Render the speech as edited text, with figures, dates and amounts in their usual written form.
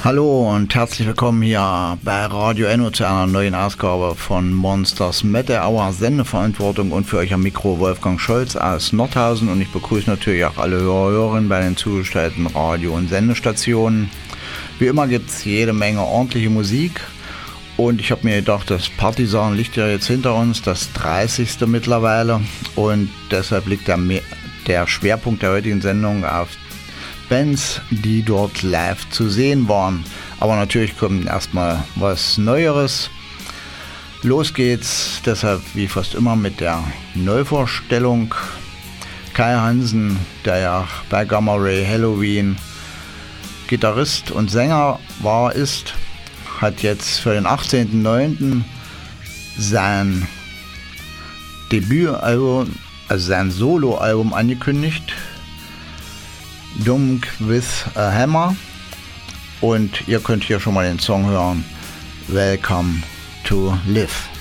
Hallo und herzlich willkommen hier bei Radio Enno zu einer neuen Ausgabe von Monsters Metal Hour Sendeverantwortung und für euch am Mikro Wolfgang Scholz aus Nordhausen und ich begrüße natürlich auch alle Hörerinnen bei den zugestellten Radio- und Sendestationen. Wie immer gibt es jede Menge ordentliche Musik und ich habe mir gedacht, das Partisan liegt ja jetzt hinter uns, das 30. mittlerweile und deshalb liegt der Schwerpunkt der heutigen Sendung auf Bands, die dort live zu sehen waren. Aber natürlich kommt erstmal was Neueres. Los geht's deshalb wie fast immer mit der Neuvorstellung. Kai Hansen, der ja bei Gamma Ray Halloween Gitarrist und Sänger ist, hat jetzt für den 18.09. sein Debütalbum, also sein Soloalbum angekündigt. Dunk with a Hammer und ihr könnt hier schon mal den Song hören. Welcome to Live.